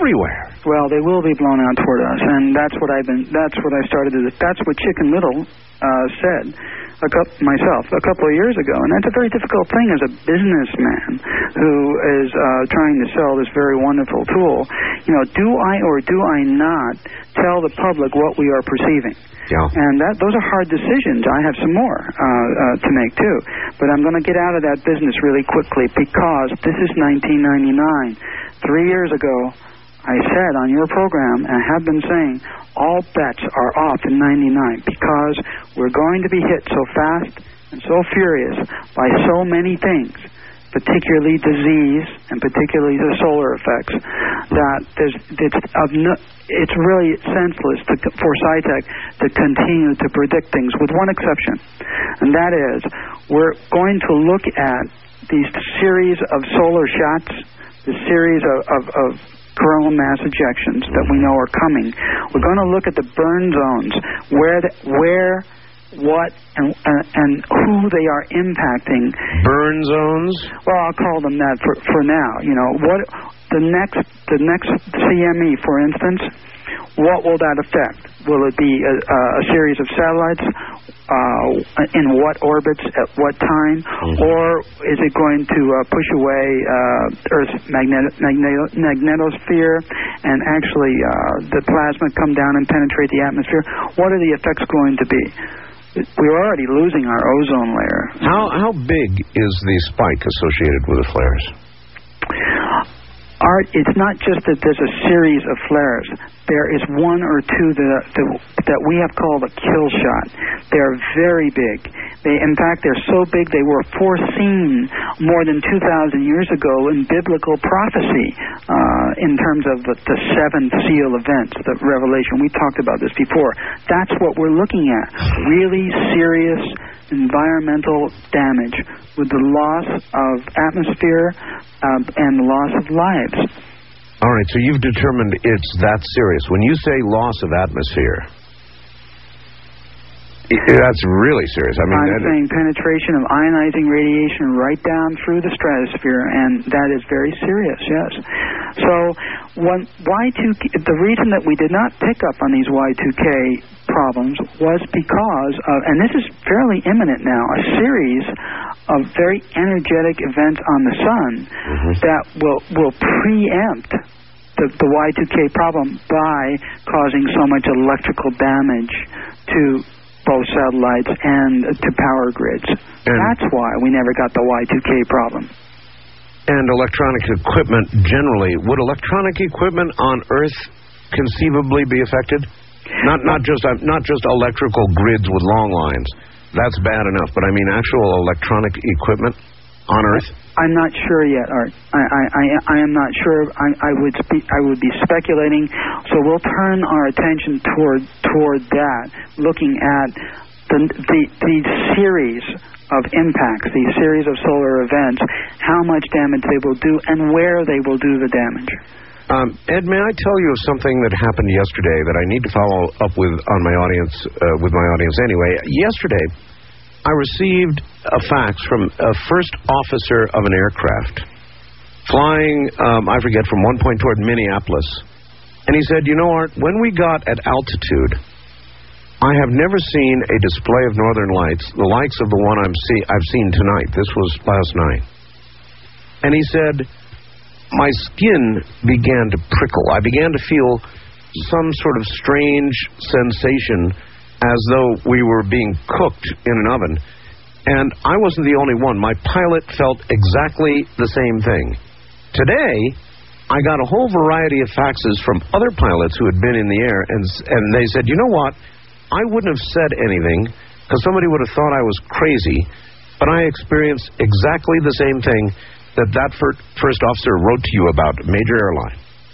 everywhere. Well, they will be blown out toward us, and that's what I started to do. That's what Chicken Little said myself a couple of years ago, and that's a very difficult thing as a businessman who is trying to sell this very wonderful tool. You know, do I or do I not tell the public what we are perceiving? Yeah. And those are hard decisions. I have some more to make, too. But I'm going to get out of that business really quickly because this is 1999. 3 years ago, I said on your program, and I have been saying, all bets are off in 99 because we're going to be hit so fast and so furious by so many things, particularly disease and particularly the solar effects, that it's really senseless for SciTech to continue to predict things, with one exception, and that is we're going to look at these series of solar shots, the series of coronal mass ejections that we know are coming. We're going to look at the burn zones, where what and who they are impacting. Burn zones? Well, I'll call them that for now. You know, what the next CME, for instance, what will that affect? Will it be a series of satellites? In what orbits at what time? Mm-hmm. Or is it going to push away Earth's magnetosphere and actually the plasma come down and penetrate the atmosphere? What are the effects going to be? We're already losing our ozone layer. How big is the spike associated with the flares? Art, it's not just that there's a series of flares. There is one or two that we have called a kill shot. They're very big. In fact, they're so big they were foreseen more than 2,000 years ago in biblical prophecy in terms of the seventh seal events, the Revelation. We talked about this before. That's what we're looking at. Really serious environmental damage with the loss of atmosphere and the loss of lives. All right, so you've determined it's that serious. When you say loss of atmosphere, that's really serious. I mean, I'm saying penetration of ionizing radiation right down through the stratosphere, and that is very serious, yes. So the reason that we did not pick up on these Y2K problems was because of, and this is fairly imminent now, a series of very energetic events on the sun that will preempt the Y2K problem by causing so much electrical damage to both satellites and to power grids. And that's why we never got the Y2K problem. And electronic equipment generally. Would electronic equipment on Earth conceivably be affected? Not just electrical grids with long lines. That's bad enough. But I mean actual electronic equipment on Earth? I'm not sure yet, Art. I am not sure. I would be speculating. So we'll turn our attention toward that, looking at the series of impacts, the series of solar events, how much damage they will do, and where they will do the damage. Ed, may I tell you of something that happened yesterday that I need to follow up with on my audience, with my audience anyway? Yesterday, I received a fax from a first officer of an aircraft flying, I forget, from one point toward Minneapolis. And he said, you know, Art, when we got at altitude, I have never seen a display of northern lights, the likes of the one I've seen tonight. This was last night. And he said, my skin began to prickle. I began to feel some sort of strange sensation as though we were being cooked in an oven. And I wasn't the only one. My pilot felt exactly the same thing. Today, I got a whole variety of faxes from other pilots who had been in the air, and they said, you know what? I wouldn't have said anything because somebody would have thought I was crazy, but I experienced exactly the same thing that first officer wrote to you about, a major airline.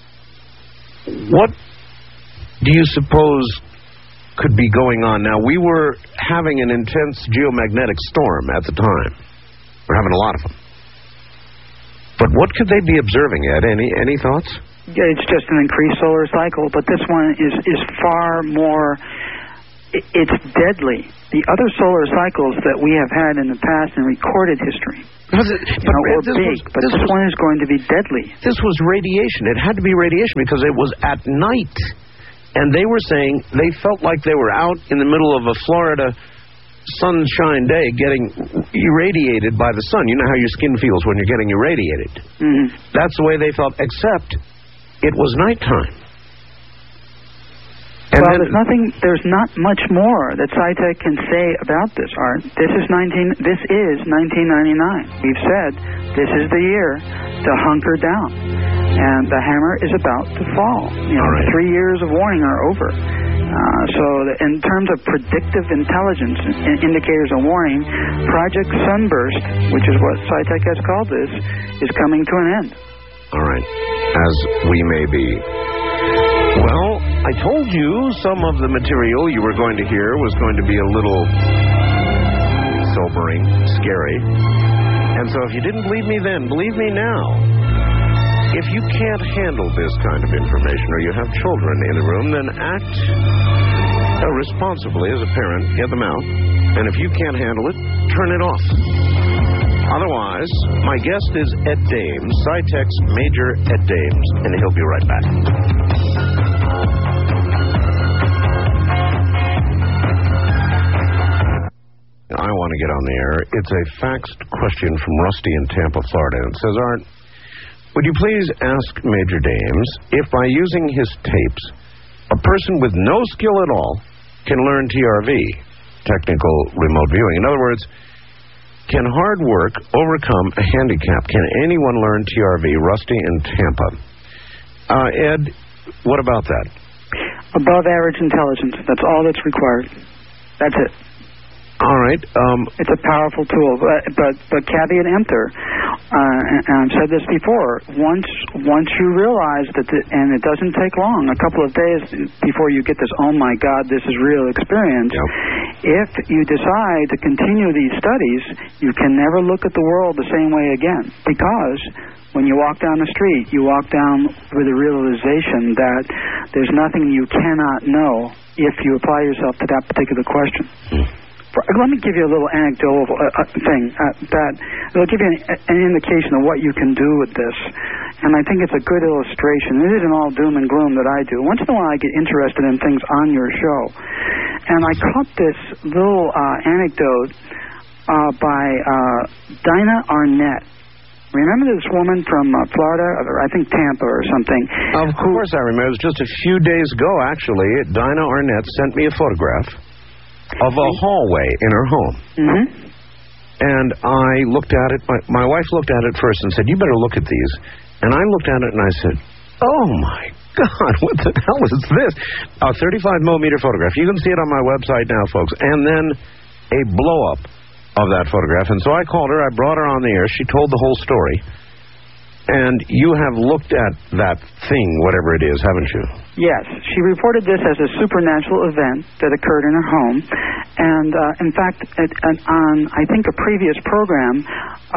What do you suppose could be going on now? We were having an intense geomagnetic storm at the time. We're having a lot of them. But what could they be observing, Ed? Any thoughts? Yeah, it's just an increased solar cycle, but this one is far more it's deadly. The other solar cycles that we have had in the past in recorded history were big, but this one is going to be deadly. This was radiation. It had to be radiation because it was at night. And they were saying they felt like they were out in the middle of a Florida sunshine day getting irradiated by the sun. You know how your skin feels when you're getting irradiated. Mm-hmm. That's the way they felt, except it was nighttime. And well, there's not much more that SciTech can say about this, Art. This is 1999. We've said this is the year to hunker down. And the hammer is about to fall. You know, 3 years of warning are over. So in terms of predictive intelligence, indicators of warning, Project Sunburst, which is what SciTech has called this, is coming to an end. All right. As we may be. Well, I told you some of the material you were going to hear was going to be a little sobering, scary. And so if you didn't believe me then, believe me now. If you can't handle this kind of information or you have children in the room, then act responsibly as a parent. Get them out. And if you can't handle it, turn it off. Otherwise, my guest is Ed Dames, SciTech's Major Ed Dames, and he'll be right back. I want to get on the air. It's a faxed question from Rusty in Tampa, Florida. It says, Art, would you please ask Major Dames if by using his tapes, a person with no skill at all can learn TRV, technical remote viewing? In other words, can hard work overcome a handicap? Can anyone learn TRV? Rusty in Tampa. Ed, what about that? Above average intelligence. That's all that's required. That's it. All right. It's a powerful tool, but caveat emptor. And I've said this before. Once you realize that, and it doesn't take long, a couple of days before you get this, oh my God, this is real experience. Yep. If you decide to continue these studies, you can never look at the world the same way again, because when you walk down the street, you walk down with a realization that there's nothing you cannot know if you apply yourself to that particular question. Let me give you a little anecdotal thing that will give you an indication of what you can do with this. And I think it's a good illustration. It isn't all doom and gloom that I do. Once in a while I get interested in things on your show. And I caught this little anecdote by Dinah Arnett. Remember this woman from Florida, I think Tampa or something? Of course I remember. It was just a few days ago, actually. Dinah Arnett sent me a photograph of a hallway in her home. Mm-hmm. And I looked at it. My wife looked at it first and said, you better look at these. And I looked at it and I said, oh my God, what the hell is this? A 35mm photograph. You can see it on my website now, folks. And then a blow-up of that photograph. And so I called her. I brought her on the air. She told the whole story. And you have looked at that thing, whatever it is, haven't you? Yes. She reported this as a supernatural event that occurred in her home. And, in fact, on, I think, a previous program,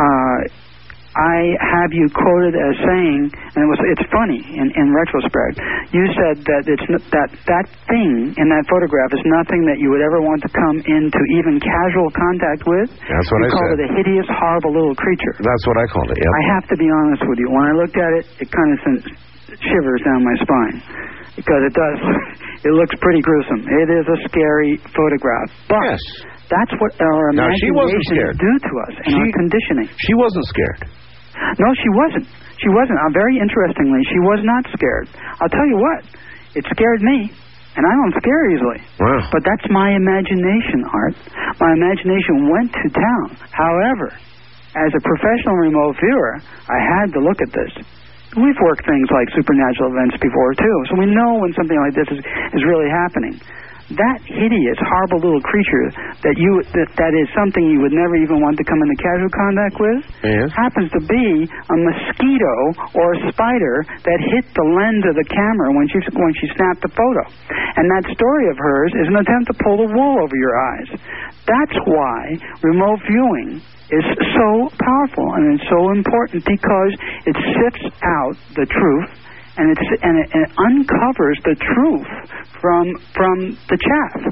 I have you quoted as saying, and it's funny in retrospect, you said that that thing in that photograph is nothing that you would ever want to come into even casual contact with. That's what I said. You called it a hideous, horrible little creature. That's what I called it, yep. I have to be honest with you. When I looked at it, it kind of sent shivers down my spine. Because it does. It looks pretty gruesome. It is a scary photograph. But yes. That's what our imagination do to us and our conditioning. She wasn't scared. No, she wasn't. She wasn't. Very interestingly, she was not scared. I'll tell you what. It scared me, and I don't scare easily. Wow. But that's my imagination, Art. My imagination went to town. However, as a professional remote viewer, I had to look at this. We've worked things like supernatural events before, too, so we know when something like this is really happening. That hideous, horrible little creature that is something you would never even want to come into casual contact with, yes, happens to be a mosquito or a spider that hit the lens of the camera when she snapped the photo. And that story of hers is an attempt to pull the wool over your eyes. That's why remote viewing is so powerful and it's so important, because it sifts out the truth and it uncovers the truth from the chaff.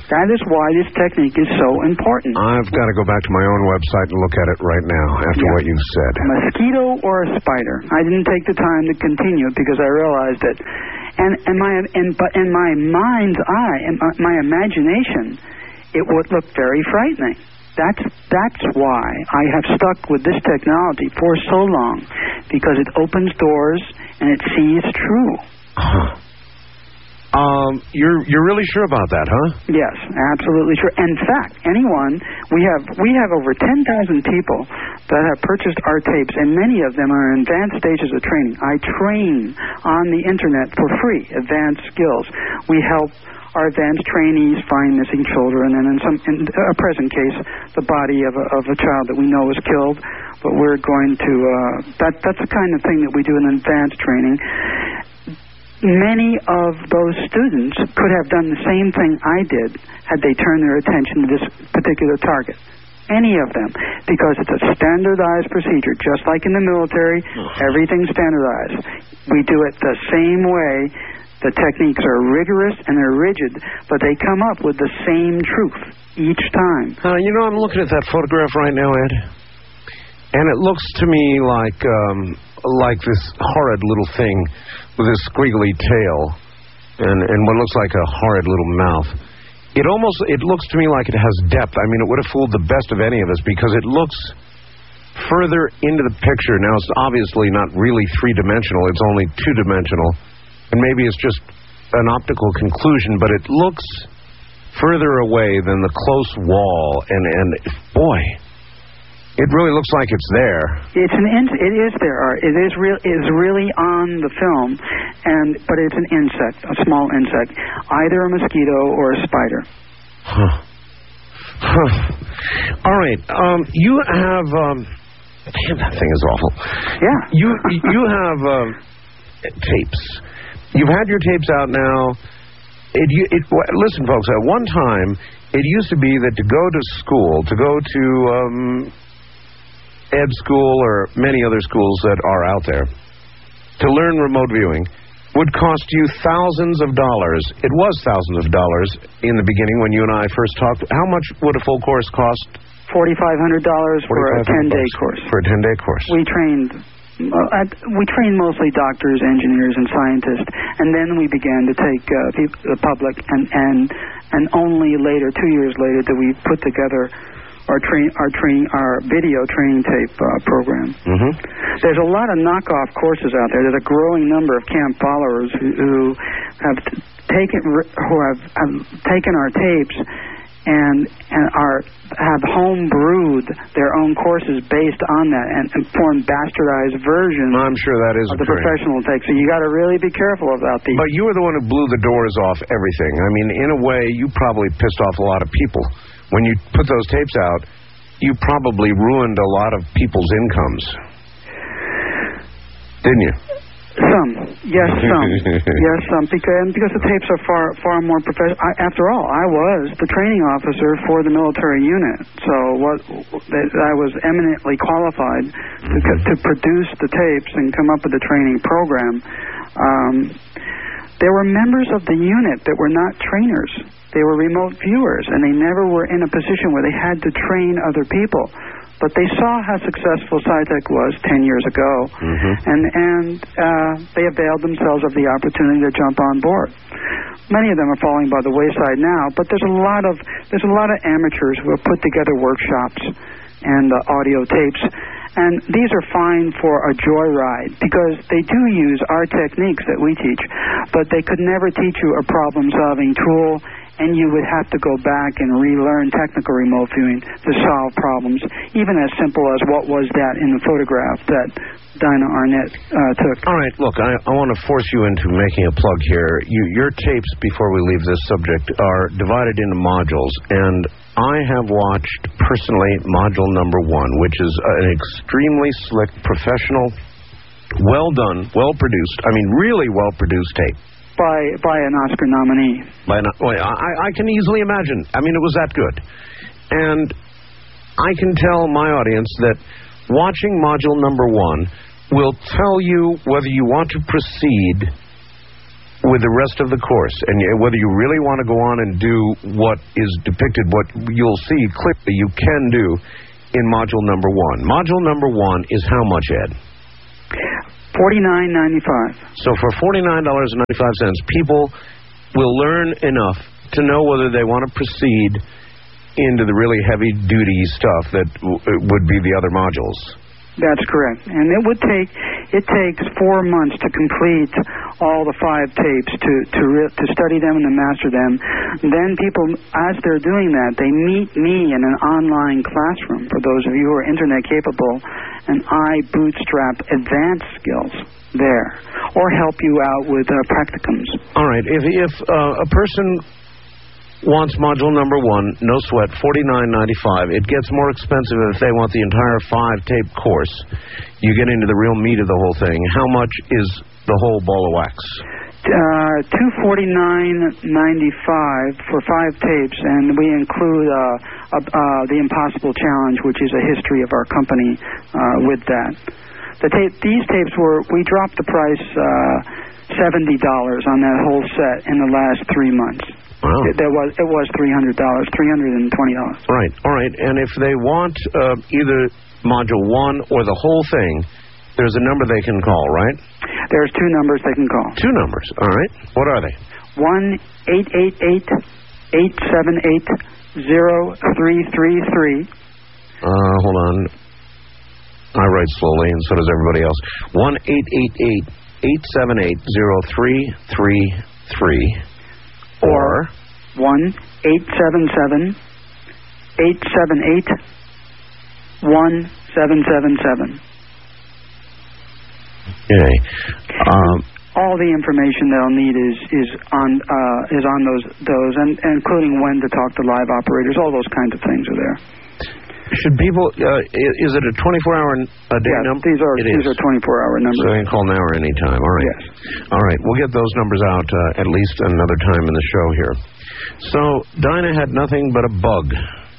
That is why this technique is so important. I've got to go back to my own website and look at it right now after what you've said. A mosquito or a spider. I didn't take the time to continue because I realized that, but in my mind's eye, in my imagination, it would look very frightening. That's why I have stuck with this technology for so long, because it opens doors and it sees true. Huh. You're really sure about that, huh? Yes, absolutely sure. In fact, we have over 10,000 people that have purchased our tapes, and many of them are in advanced stages of training. I train on the internet for free, advanced skills. We help our advanced trainees find missing children, and in a present case, the body of a child that we know was killed. But we're going to that's the kind of thing that we do in advanced training. Many of those students could have done the same thing I did had they turned their attention to this particular target. Any of them, because it's a standardized procedure, just like in the military. Everything's standardized. We do it the same way. The techniques are rigorous and they're rigid, but they come up with the same truth each time. I'm looking at that photograph right now, Ed, and it looks to me like this horrid little thing with this squiggly tail and what looks like a horrid little mouth. It looks to me like it has depth. I mean, it would have fooled the best of any of us because it looks further into the picture. Now, it's obviously not really three-dimensional. It's only two-dimensional. And maybe it's just an optical conclusion, but it looks further away than the close wall. And boy, it really looks like it's there. It is there, Art. It is really on the film, but it's an insect, a small insect, either a mosquito or a spider. All right. You have. Damn, that thing is awful. Yeah. You have tapes. You've had your tapes out now. Listen, folks, at one time, it used to be that to go to school, to go to ed school or many other schools that are out there, to learn remote viewing, would cost you thousands of dollars. It was thousands of dollars in the beginning when you and I first talked. How much would a full course cost? $4,500 for a 10-day course. For a 10-day course. We trained mostly doctors, engineers, and scientists, and then we began to take the public, and only later, 2 years later, did we put together our video training tape program. Mm-hmm. There's a lot of knockoff courses out there. There's a growing number of camp followers who have taken our tapes and have home brewed their own courses based on that and formed bastardized versions. I'm sure that is of the professional take. So you got to really be careful about these. But you were the one who blew the doors off everything. I mean, in a way, you probably pissed off a lot of people. When you put those tapes out, you probably ruined a lot of people's incomes. Didn't you? Some. Yes, some. Yes, some. Because the tapes are far more professional. After all, I was the training officer for the military unit. So I was eminently qualified to produce the tapes and come up with the training program. There were members of the unit that were not trainers. They were remote viewers, and they never were in a position where they had to train other people. But they saw how successful SciTech was 10 years ago, and they availed themselves of the opportunity to jump on board. Many of them are falling by the wayside now, but there's a lot of amateurs who have put together workshops and audio tapes, and these are fine for a joyride because they do use our techniques that we teach, but they could never teach you a problem-solving tool. And you would have to go back and relearn technical remote viewing to solve problems, even as simple as what was that in the photograph that Dinah Arnett took. All right, look, I want to force you into making a plug here. Your tapes, before we leave this subject, are divided into modules, and I have watched, personally, module number 1, which is an extremely slick, professional, well done, well-produced, really well-produced tape. By an Oscar nominee. I can easily imagine. It was that good. And I can tell my audience that watching module number 1 will tell you whether you want to proceed with the rest of the course, and whether you really want to go on and do what is depicted, what you'll see clearly you can do in module number 1. Module number 1 is how much, Ed? $49.95. So for $49.95, people will learn enough to know whether they want to proceed into the really heavy-duty stuff that would be the other modules. That's correct. And it takes 4 months to complete all the 5 tapes, to study them and to master them. Then people, as they're doing that, they meet me in an online classroom, for those of you who are internet capable, and I bootstrap advanced skills there, or help you out with practicums. All right. If a person wants module number 1, no sweat, $49.95. It gets more expensive if they want the entire 5-tape course. You get into the real meat of the whole thing. How much is the whole ball of wax? $249.95 for 5 tapes, and we include the Impossible Challenge, which is a history of our company with that. These tapes we dropped the price $70 on that whole set in the last 3 months. Wow. It was $300, $320. Right. All right. And if they want either module 1 or the whole thing, there's a number they can call, right? There's 2 numbers they can call. 2 numbers. All right. What are they? 1-888-878-0333. Hold on. I write slowly, and so does everybody else. 1-888-878-0333. Or 1-877-878-1777. Okay. All the information they'll need is on those, and including when to talk to live operators. All those kinds of things are there. Should people? Is it a 24-hour a day number? These are 24-hour numbers. So they can call now or any time. All right. Yes. All right. We'll get those numbers out at least another time in the show here. So Dinah had nothing but a bug,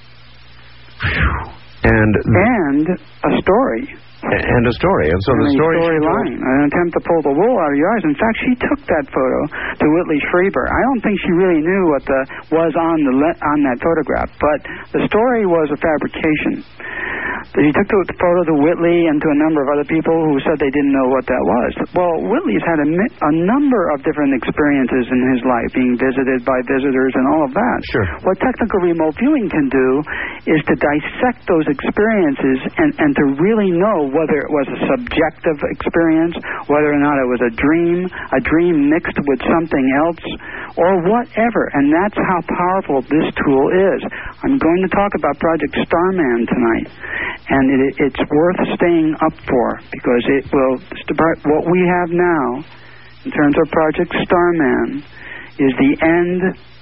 and a story. And a story. And so the storyline. An attempt to pull the wool out of your eyes. In fact, she took that photo to Whitley Schreiber. I don't think she really knew what was on that photograph, but the story was a fabrication. She took the photo to Whitley and to a number of other people who said they didn't know what that was. Well, Whitley's had a number of different experiences in his life, being visited by visitors and all of that. Sure. What technical remote viewing can do is to dissect those experiences and to really know whether it was a subjective experience, whether or not it was a dream mixed with something else, or whatever. And that's how powerful this tool is. I'm going to talk about Project Starman tonight. And it's worth staying up for, because it will. What we have now, in terms of Project Starman, is the end,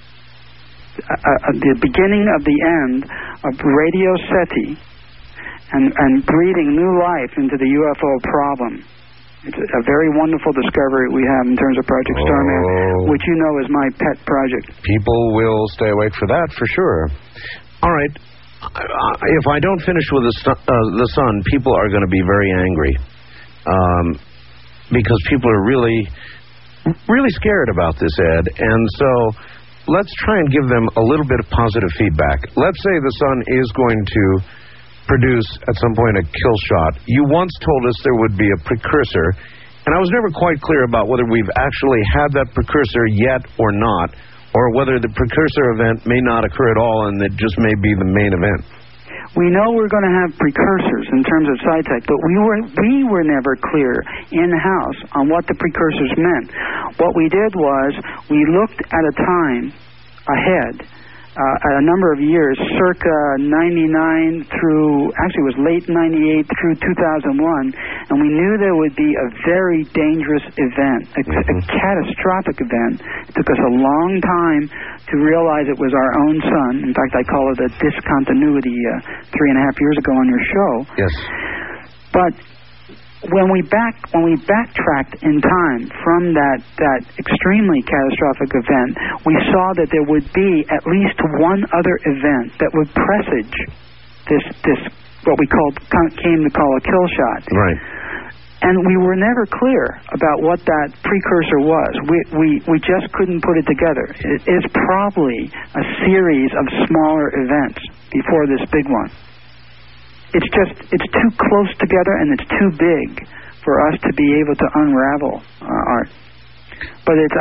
the beginning of the end of Radio SETI, and breathing new life into the UFO problem. It's a very wonderful discovery we have in terms of Project Starman, which you know is my pet project. People will stay awake for that, for sure. All right. If I don't finish with the sun, people are going to be very angry, because people are really, really scared about this, Ed. And so let's try and give them a little bit of positive feedback. Let's say the sun is going to produce at some point a kill shot. You once told us there would be a precursor, and I was never quite clear about whether we've actually had that precursor yet or not, or whether the precursor event may not occur at all and it just may be the main event. We know we're going to have precursors in terms of SciTech, but we were never clear in-house on what the precursors meant. What we did was we looked at a time ahead, a number of years, circa 99 through, actually it was late 98 through 2001, and we knew there would be a very dangerous event, a catastrophic event. It took us a long time to realize it was our own sun. In fact, I call it a discontinuity 3.5 years ago on your show. Yes. But when we backtracked in time from that extremely catastrophic event, we saw that there would be at least one other event that would presage this what we came to call a kill shot. Right. And we were never clear about what that precursor was. We just couldn't put it together. It is probably a series of smaller events before this big one. It's too close together and it's too big for us to be able to unravel, Art. But it's